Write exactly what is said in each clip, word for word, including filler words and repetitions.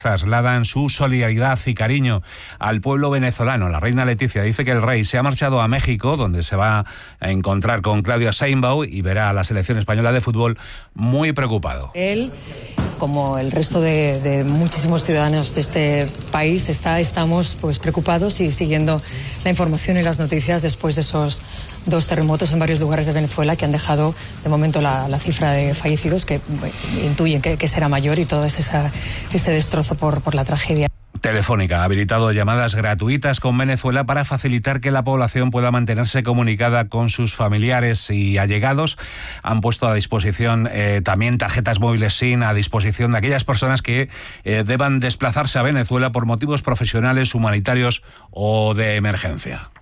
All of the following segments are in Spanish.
trasladan su solidaridad y cariño al pueblo venezolano. La reina Leticia dice que el rey se ha marchado a México, donde se va a encontrar con Claudia Sheinbaum y verá a la selección española de fútbol muy preocupado. Él, como el resto de, de muchísimos ciudadanos de este país, está, estamos pues preocupados y siguiendo la información y las noticias después de esos dos terremotos en varios lugares de Venezuela que han dejado de momento la, la cifra de fallecidos, que bueno, intuyen que, que será mayor, y todo esa, ese destrozo por, por la tragedia. Telefónica ha habilitado llamadas gratuitas con Venezuela para facilitar que la población pueda mantenerse comunicada con sus familiares y allegados. Han puesto a disposición eh, también tarjetas móviles SIM a disposición de aquellas personas que eh, deban desplazarse a Venezuela por motivos profesionales, humanitarios o de emergencia.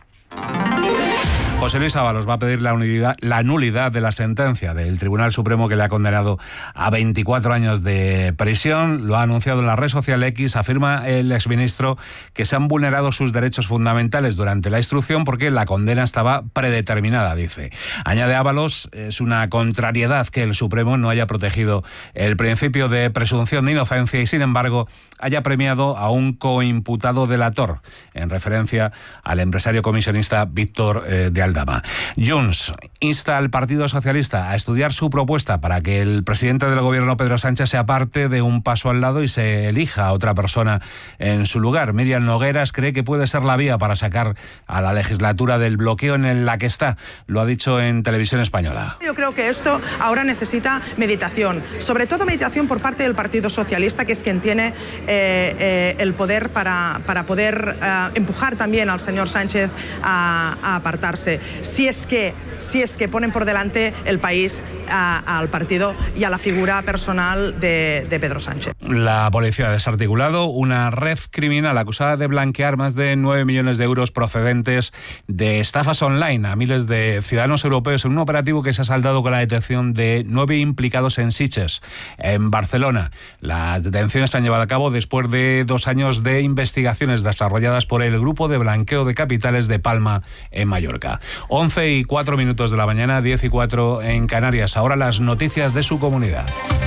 José Luis Ábalos va a pedir la, unidad, la nulidad de la sentencia del Tribunal Supremo que le ha condenado a veinticuatro años de prisión. Lo ha anunciado en la red social X. Afirma el exministro que se han vulnerado sus derechos fundamentales durante la instrucción porque la condena estaba predeterminada, dice. Añade Ábalos, es una contrariedad que el Supremo no haya protegido el principio de presunción de inocencia y, sin embargo, haya premiado a un coimputado delator, en referencia al empresario comisionista Víctor eh, de Aldama. Junts insta al Partido Socialista a estudiar su propuesta para que el presidente del gobierno, Pedro Sánchez, se aparte de un paso al lado y se elija a otra persona en su lugar. Miriam Nogueras cree que puede ser la vía para sacar a la legislatura del bloqueo en la que está. Lo ha dicho en Televisión Española. Yo creo que esto ahora necesita meditación, sobre todo meditación por parte del Partido Socialista, que es quien tiene eh, eh, el poder para, para poder eh, empujar también al señor Sánchez a, a apartarse. Si es que, si es que ponen por delante el país a, al partido y a la figura personal de, de Pedro Sánchez. La policía ha desarticulado una red criminal acusada de blanquear más de nueve millones de euros procedentes de estafas online a miles de ciudadanos europeos en un operativo que se ha saldado con la detención de nueve implicados en Sitges, en Barcelona. Las detenciones se han llevado a cabo después de dos años de investigaciones desarrolladas por el Grupo de Blanqueo de Capitales de Palma, en Mallorca. once y cuatro minutos de la mañana, diez y cuatro en Canarias. Ahora las noticias de su comunidad.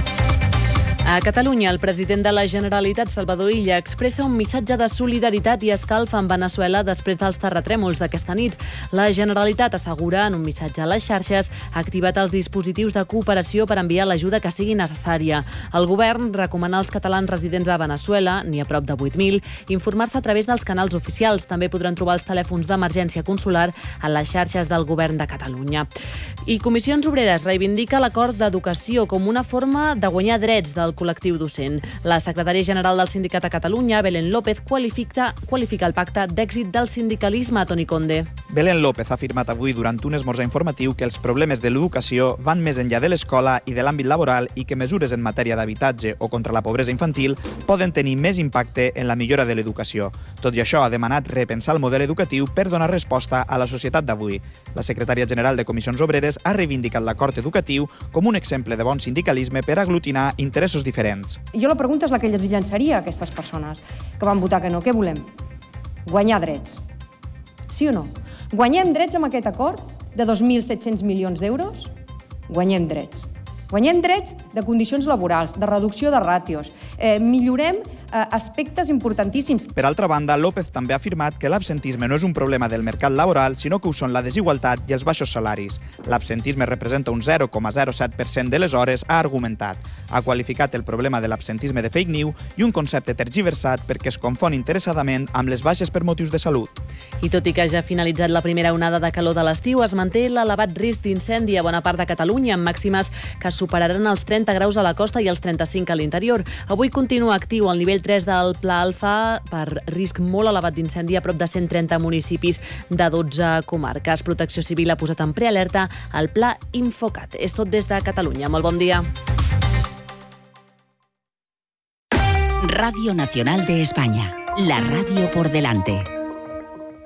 A Catalunya, el president de la Generalitat, Salvador Illa, expressa un missatge de solidaritat i escalf amb Venezuela després dels terratrèmols d'aquesta nit. La Generalitat assegura, en un missatge a les xarxes, ha activat els dispositius de cooperació per enviar l'ajuda que sigui necessària. El govern recomana als catalans residents a Venezuela, n'hi ha prop de vuit mil, informar-se a través dels canals oficials. També podran trobar els telèfons d'emergència consular a les xarxes del govern de Catalunya. I Comissions Obreres reivindica l'acord d'educació com una forma de guanyar drets del col·lectiu docent. La secretària general del sindicat a Catalunya, Belén López, qualifica, qualifica el pacte d'èxit del sindicalisme. Toni Conde. Belén López ha afirmat avui durant un esmorzar informatiu que els problemes de l'educació van més enllà de l'escola i de l'àmbit laboral i que mesures en matèria d'habitatge o contra la pobresa infantil poden tenir més impacte en la millora de l'educació. Tot i això, ha demanat repensar el model educatiu per donar resposta a la societat d'avui. La secretària general de Comissions Obreres ha reivindicat l'acord educatiu com un exemple de bon sindicalisme per aglutinar interessos diferents. Jo la pregunta és la que els llançaria a aquestes persones que van votar que no. Què volem? Guanyar drets. Sí o no? Guanyem drets amb aquest acord de dos mil set-cents milions d'euros? Guanyem drets. Guanyem drets de condicions laborals, de reducció de ràtios. Eh, millorem eh, aspectes importantíssims. Per altra banda, López també ha afirmat que l'absentisme no és un problema del mercat laboral, sinó que ho són la desigualtat i els baixos salaris. L'absentisme representa un zero coma zero set per cent de les hores, ha argumentat. Ha qualificat el problema de l'absentisme de fake news i un concepte tergiversat perquè es confon interessadament amb les baixes per motius de salut. I tot i que ja ha finalitzat la primera onada de calor de l'estiu, es manté l'elevat risc d'incendi a bona part de Catalunya, amb màximes que superaran els trenta graus a la costa i els trenta-cinc a l'interior. Avui continua actiu el nivell tres del Pla Alfa per risc molt elevat d'incendi a prop de cent trenta municipis de dotze comarques. Protecció Civil ha posat en prealerta el Pla Infocat. És tot des de Catalunya. Molt bon dia. Radio Nacional de España. La radio por delante.